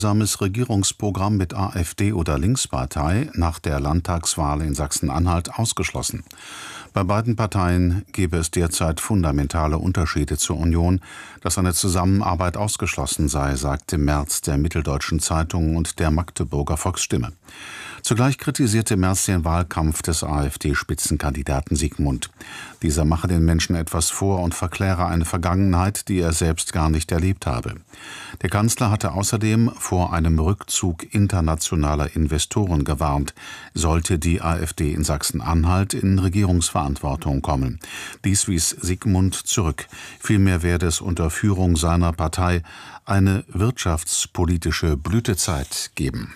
Gemeinsames Regierungsprogramm mit AfD oder Linkspartei nach der Landtagswahl in Sachsen-Anhalt ausgeschlossen. Bei beiden Parteien gebe es derzeit fundamentale Unterschiede zur Union, dass eine Zusammenarbeit ausgeschlossen sei, sagte Merz der Mitteldeutschen Zeitung und der Magdeburger Volksstimme. Zugleich kritisierte Merz den Wahlkampf des AfD-Spitzenkandidaten Sigmund. Dieser mache den Menschen etwas vor und verkläre eine Vergangenheit, die er selbst gar nicht erlebt habe. Der Kanzler hatte außerdem vor einem Rückzug internationaler Investoren gewarnt, sollte die AfD in Sachsen-Anhalt in Regierungsverantwortung kommen. Dies wies Sigmund zurück. Vielmehr werde es unter Führung seiner Partei eine wirtschaftspolitische Blütezeit geben.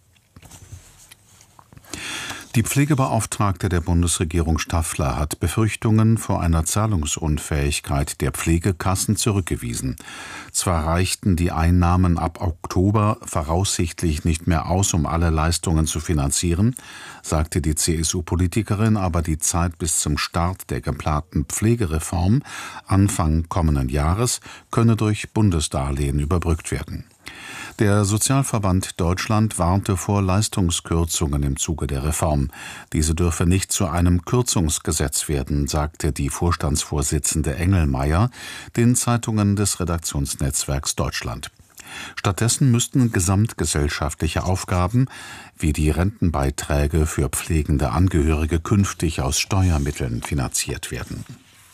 Die Pflegebeauftragte der Bundesregierung Staffler hat Befürchtungen vor einer Zahlungsunfähigkeit der Pflegekassen zurückgewiesen. Zwar reichten die Einnahmen ab Oktober voraussichtlich nicht mehr aus, um alle Leistungen zu finanzieren, sagte die CSU-Politikerin, aber die Zeit bis zum Start der geplanten Pflegereform Anfang kommenden Jahres könne durch Bundesdarlehen überbrückt werden. Der Sozialverband Deutschland warnte vor Leistungskürzungen im Zuge der Reform. Diese dürfe nicht zu einem Kürzungsgesetz werden, sagte die Vorstandsvorsitzende Engelmeier den Zeitungen des Redaktionsnetzwerks Deutschland. Stattdessen müssten gesamtgesellschaftliche Aufgaben wie die Rentenbeiträge für pflegende Angehörige künftig aus Steuermitteln finanziert werden.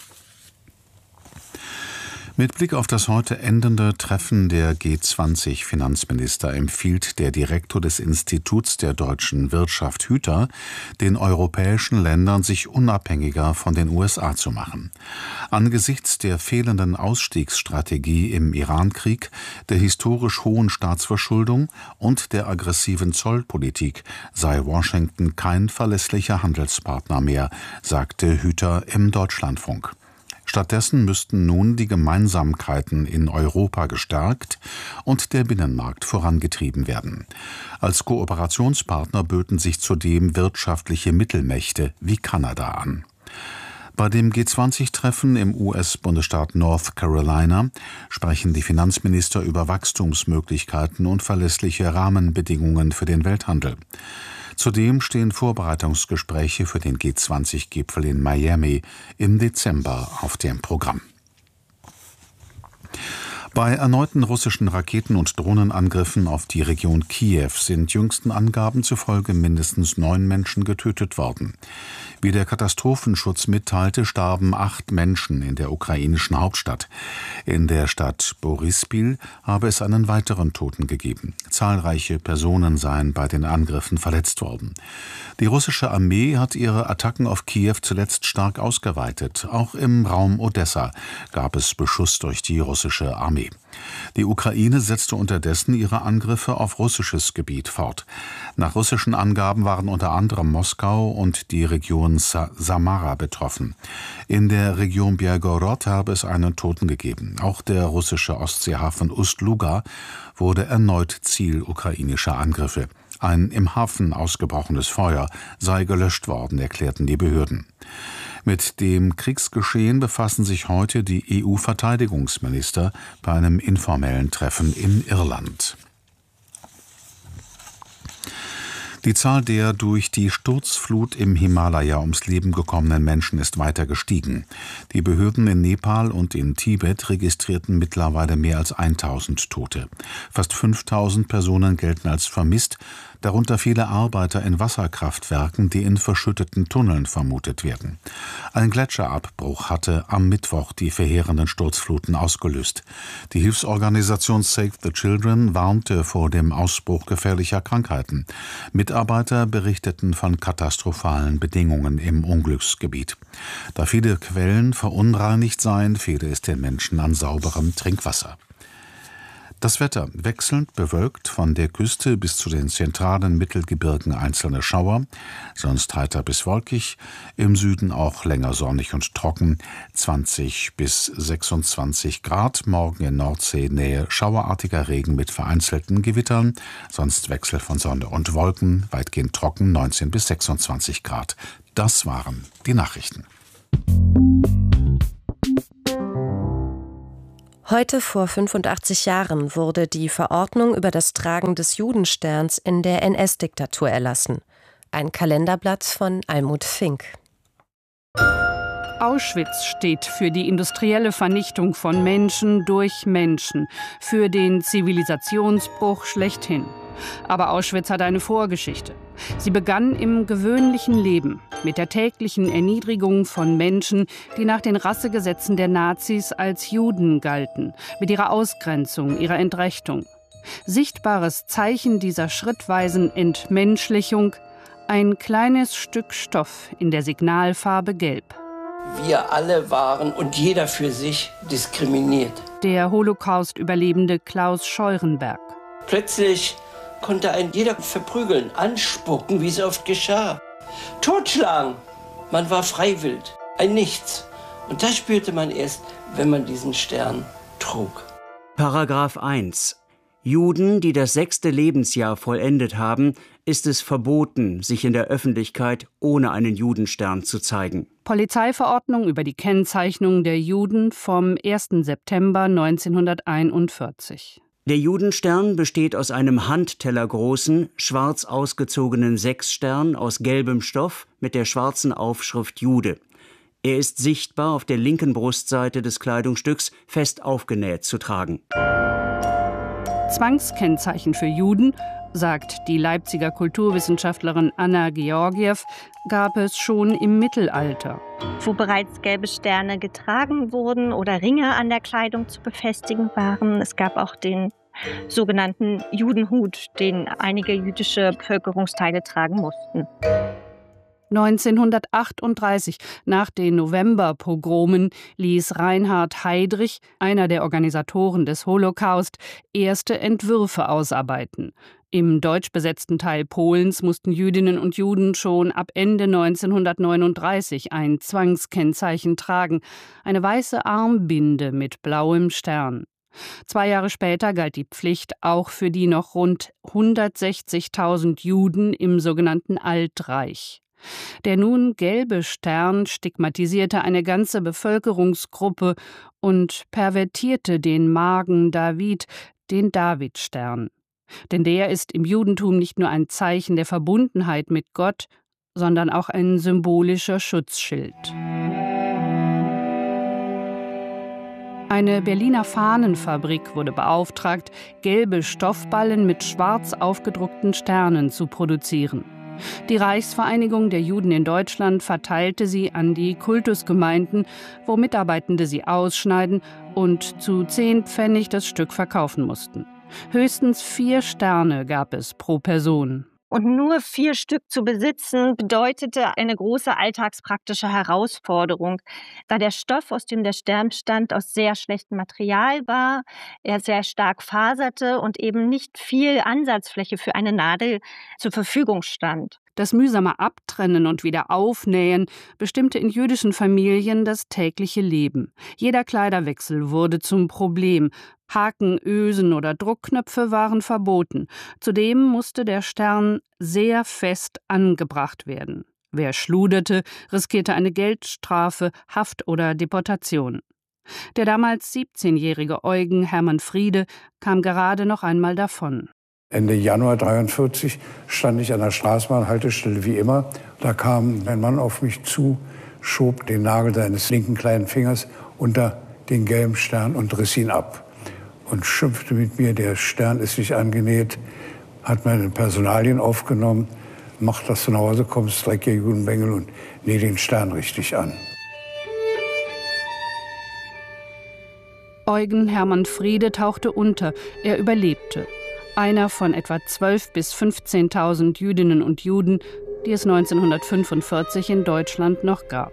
Mit Blick auf das heute endende Treffen der G20-Finanzminister empfiehlt der Direktor des Instituts der deutschen Wirtschaft Hüter, den europäischen Ländern sich unabhängiger von den USA zu machen. Angesichts der fehlenden Ausstiegsstrategie im Irankrieg, der historisch hohen Staatsverschuldung und der aggressiven Zollpolitik sei Washington kein verlässlicher Handelspartner mehr, sagte Hüter im Deutschlandfunk. Stattdessen müssten nun die Gemeinsamkeiten in Europa gestärkt und der Binnenmarkt vorangetrieben werden. Als Kooperationspartner böten sich zudem wirtschaftliche Mittelmächte wie Kanada an. Bei dem G20-Treffen im US-Bundesstaat North Carolina sprechen die Finanzminister über Wachstumsmöglichkeiten und verlässliche Rahmenbedingungen für den Welthandel. Zudem stehen Vorbereitungsgespräche für den G20-Gipfel in Miami im Dezember auf dem Programm. Bei erneuten russischen Raketen- und Drohnenangriffen auf die Region Kiew sind jüngsten Angaben zufolge mindestens 9 Menschen getötet worden. Wie der Katastrophenschutz mitteilte, starben 8 Menschen in der ukrainischen Hauptstadt. In der Stadt Boryspil habe es einen weiteren Toten gegeben. Zahlreiche Personen seien bei den Angriffen verletzt worden. Die russische Armee hat ihre Attacken auf Kiew zuletzt stark ausgeweitet. Auch im Raum Odessa gab es Beschuss durch die russische Armee. Die Ukraine setzte unterdessen ihre Angriffe auf russisches Gebiet fort. Nach russischen Angaben waren unter anderem Moskau und die Region Samara betroffen. In der Region Bjelgorod habe es einen Toten gegeben. Auch der russische Ostseehafen Ust-Luga wurde erneut Ziel ukrainischer Angriffe. Ein im Hafen ausgebrochenes Feuer sei gelöscht worden, erklärten die Behörden. Mit dem Kriegsgeschehen befassen sich heute die EU-Verteidigungsminister bei einem informellen Treffen in Irland. Die Zahl der durch die Sturzflut im Himalaya ums Leben gekommenen Menschen ist weiter gestiegen. Die Behörden in Nepal und in Tibet registrierten mittlerweile mehr als 1000 Tote. Fast 5000 Personen gelten als vermisst, darunter viele Arbeiter in Wasserkraftwerken, die in verschütteten Tunneln vermutet werden. Ein Gletscherabbruch hatte am Mittwoch die verheerenden Sturzfluten ausgelöst. Die Hilfsorganisation Save the Children warnte vor dem Ausbruch gefährlicher Krankheiten. Mitarbeiter berichteten von katastrophalen Bedingungen im Unglücksgebiet. Da viele Quellen verunreinigt seien, fehle es den Menschen an sauberem Trinkwasser. Das Wetter wechselnd bewölkt, von der Küste bis zu den zentralen Mittelgebirgen einzelne Schauer, sonst heiter bis wolkig, im Süden auch länger sonnig und trocken, 20 bis 26 Grad, morgen in Nordseenähe schauerartiger Regen mit vereinzelten Gewittern, sonst Wechsel von Sonne und Wolken, weitgehend trocken, 19 bis 26 Grad. Das waren die Nachrichten. Heute vor 85 Jahren wurde die Verordnung über das Tragen des Judensterns in der NS-Diktatur erlassen. Ein Kalenderblatt von Almut Fink. Auschwitz steht für die industrielle Vernichtung von Menschen durch Menschen, für den Zivilisationsbruch schlechthin. Aber Auschwitz hat eine Vorgeschichte. Sie begann im gewöhnlichen Leben, mit der täglichen Erniedrigung von Menschen, die nach den Rassegesetzen der Nazis als Juden galten, mit ihrer Ausgrenzung, ihrer Entrechtung. Sichtbares Zeichen dieser schrittweisen Entmenschlichung: ein kleines Stück Stoff in der Signalfarbe Gelb. Wir alle waren und jeder für sich diskriminiert. Der Holocaust-Überlebende Klaus Scheurenberg. Plötzlich konnte einen jeder verprügeln, anspucken, wie es oft geschah. Totschlagen. Man war freiwillig, ein Nichts. Und das spürte man erst, wenn man diesen Stern trug. Paragraph 1. Juden, die das 6. Lebensjahr vollendet haben, ist es verboten, sich in der Öffentlichkeit ohne einen Judenstern zu zeigen. Polizeiverordnung über die Kennzeichnung der Juden vom 1. September 1941. Der Judenstern besteht aus einem handtellergroßen, schwarz ausgezogenen Sechsstern aus gelbem Stoff mit der schwarzen Aufschrift Jude. Er ist sichtbar auf der linken Brustseite des Kleidungsstücks fest aufgenäht zu tragen. Zwangskennzeichen für Juden, sagt die Leipziger Kulturwissenschaftlerin Anna Georgiew, gab es schon im Mittelalter. Wo bereits gelbe Sterne getragen wurden oder Ringe an der Kleidung zu befestigen waren. Es gab auch den sogenannten Judenhut, den einige jüdische Bevölkerungsteile tragen mussten. 1938, nach den Novemberpogromen, ließ Reinhard Heydrich, einer der Organisatoren des Holocaust, erste Entwürfe ausarbeiten. Im deutsch besetzten Teil Polens mussten Jüdinnen und Juden schon ab Ende 1939 ein Zwangskennzeichen tragen, eine weiße Armbinde mit blauem Stern. 2 Jahre später galt die Pflicht auch für die noch rund 160.000 Juden im sogenannten Altreich. Der nun gelbe Stern stigmatisierte eine ganze Bevölkerungsgruppe und pervertierte den Magen David, den Davidstern. Denn der ist im Judentum nicht nur ein Zeichen der Verbundenheit mit Gott, sondern auch ein symbolischer Schutzschild. Eine Berliner Fahnenfabrik wurde beauftragt, gelbe Stoffballen mit schwarz aufgedruckten Sternen zu produzieren. Die Reichsvereinigung der Juden in Deutschland verteilte sie an die Kultusgemeinden, wo Mitarbeitende sie ausschneiden und zu 10 Pfennig das Stück verkaufen mussten. Höchstens 4 Sterne gab es pro Person. Und nur 4 Stück zu besitzen, bedeutete eine große alltagspraktische Herausforderung, da der Stoff, aus dem der Stern bestand, aus sehr schlechtem Material war, er sehr stark faserte und eben nicht viel Ansatzfläche für eine Nadel zur Verfügung stand. Das mühsame Abtrennen und Wiederaufnähen bestimmte in jüdischen Familien das tägliche Leben. Jeder Kleiderwechsel wurde zum Problem. Haken, Ösen oder Druckknöpfe waren verboten. Zudem musste der Stern sehr fest angebracht werden. Wer schluderte, riskierte eine Geldstrafe, Haft oder Deportation. Der damals 17-jährige Eugen Hermann Friede kam gerade noch einmal davon. Ende Januar 1943 stand ich an der Straßenbahnhaltestelle wie immer. Da kam ein Mann auf mich zu, schob den Nagel seines linken kleinen Fingers unter den gelben Stern und riss ihn ab. Und schimpfte mit mir, der Stern ist nicht angenäht, hat meine Personalien aufgenommen, mach, dass du nach Hause kommst, streck ihr Judenbengel und näh den Stern richtig an. Eugen Hermann Friede tauchte unter, er überlebte. Einer von etwa 12.000 bis 15.000 Jüdinnen und Juden, die es 1945 in Deutschland noch gab.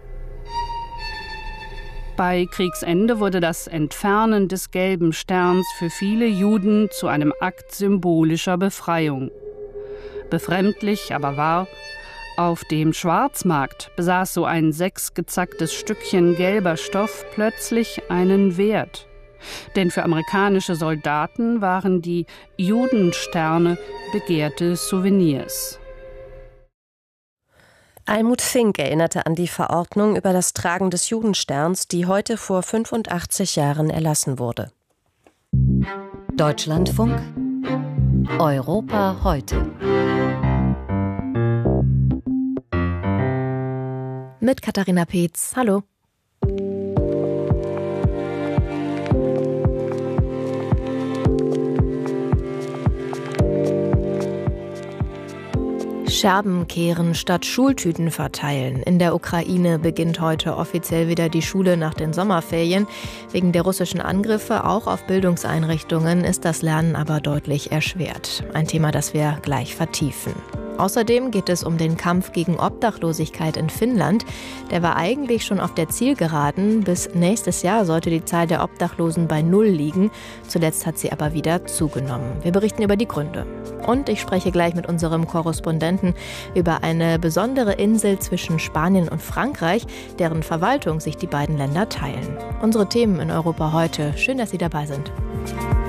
Bei Kriegsende wurde das Entfernen des gelben Sterns für viele Juden zu einem Akt symbolischer Befreiung. Befremdlich, aber wahr: Auf dem Schwarzmarkt besaß so ein 6-gezacktes Stückchen gelber Stoff plötzlich einen Wert. Denn für amerikanische Soldaten waren die Judensterne begehrte Souvenirs. Almut Fink erinnerte an die Verordnung über das Tragen des Judensterns, die heute vor 85 Jahren erlassen wurde. Deutschlandfunk Europa heute. Mit Katharina Peetz. Hallo. Scherben kehren statt Schultüten verteilen. In der Ukraine beginnt heute offiziell wieder die Schule nach den Sommerferien. Wegen der russischen Angriffe auch auf Bildungseinrichtungen ist das Lernen aber deutlich erschwert. Ein Thema, das wir gleich vertiefen. Außerdem geht es um den Kampf gegen Obdachlosigkeit in Finnland. Der war eigentlich schon auf der Zielgeraden. Bis nächstes Jahr sollte die Zahl der Obdachlosen bei 0 liegen. Zuletzt hat sie aber wieder zugenommen. Wir berichten über die Gründe. Und ich spreche gleich mit unserem Korrespondenten über eine besondere Insel zwischen Spanien und Frankreich, deren Verwaltung sich die beiden Länder teilen. Unsere Themen in Europa heute. Schön, dass Sie dabei sind.